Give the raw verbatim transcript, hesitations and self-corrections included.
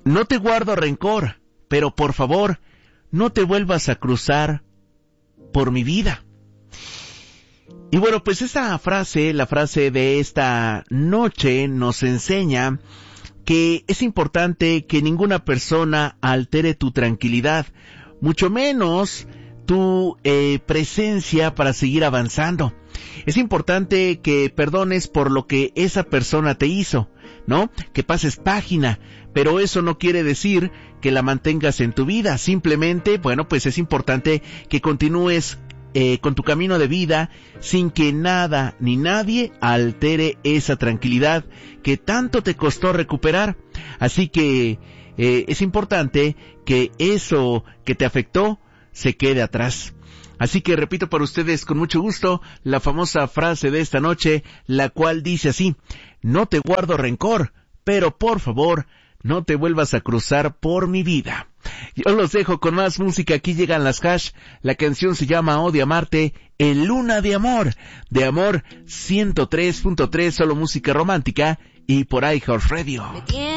no te guardo rencor, pero por favor, no te vuelvas a cruzar por mi vida. Y bueno, pues esta frase, la frase de esta noche nos enseña que es importante que ninguna persona altere tu tranquilidad, mucho menos tu eh, presencia para seguir avanzando. Es importante que perdones por lo que esa persona te hizo, ¿no? Que pases página, pero eso no quiere decir que la mantengas en tu vida. Simplemente, bueno, pues es importante que continúes eh, con tu camino de vida sin que nada ni nadie altere esa tranquilidad que tanto te costó recuperar. Así que eh, es importante que eso que te afectó se quede atrás. Así que repito para ustedes con mucho gusto la famosa frase de esta noche, la cual dice así: no te guardo rencor, pero por favor, no te vuelvas a cruzar por mi vida. Yo los dejo con más música. Aquí llegan las Hash. La canción se llama Oh de Amarte, en Luna de Amor, de Amor ciento tres punto tres, solo música romántica, y por iHeartRadio.